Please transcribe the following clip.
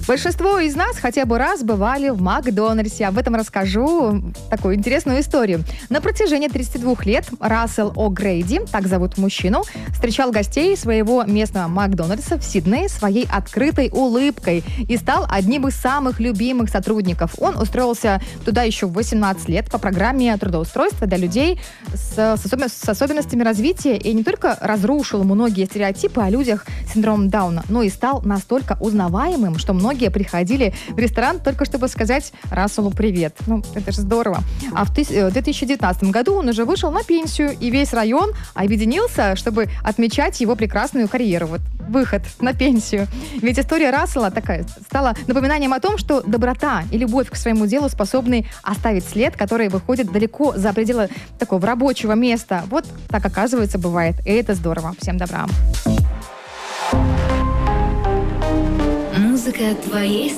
Большинство из нас хотя бы раз бывали в Макдональдсе. Об этом расскажу такую интересную историю. На протяжении 32 лет Рассел О'Грейди, так зовут мужчину, встречал гостей своего местного Макдональдса в Сиднее своей открытой улыбкой и стал одним из самых любимых сотрудников. Он устроился туда еще в 18 лет по программе трудоустройства для людей с особенностями развития и не только разрушил многие стереотипы о людях с синдромом Дауна, но и стал настолько узнаваемым, что многие приходили в ресторан только чтобы сказать Расселу привет. Ну, это же здорово. А в 2019 году он уже вышел на пенсию, и весь район объединился, чтобы отмечать его прекрасную карьеру. Вот выход на пенсию. Ведь история Рассела такая стала напоминанием о том, что доброта и любовь к своему делу способны оставить след, который выходит далеко за пределы такого рабочего места. Вот так, оказывается, бывает. И это здорово. Всем добра. Музыка твоей